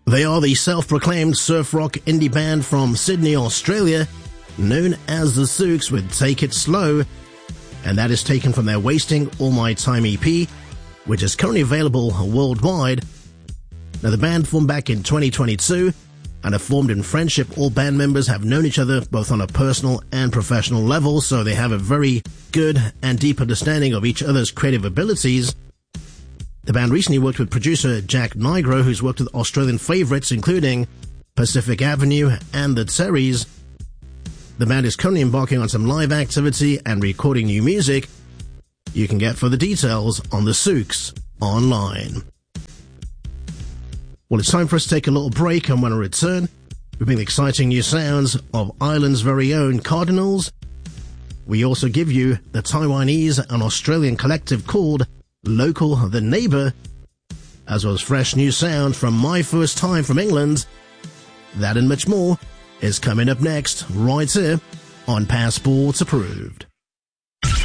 They are the self-proclaimed surf rock indie band from Sydney, Australia, known as the Sooks with Take It Slow, and that is taken from their Wasting All My Time EP, which is currently available worldwide. Now, the band formed back in 2022 and have formed in friendship. All band members have known each other both on a personal and professional level, so they have a very good and deep understanding of each other's creative abilities. The band recently worked with producer Jack Nigro, who's worked with Australian favourites including Pacific Avenue and the Terrys. The band is currently embarking on some live activity and recording new music. You can get further details on the Sooks online. Well, it's time for us to take a little break, and when I return, we bring the exciting new sounds of Ireland's very own Cardinals. We also give you the Taiwanese and Australian collective called Local the Neighbour, as well as fresh new sound from My First Time from England. That and much more is coming up next, right here on Passport Approved.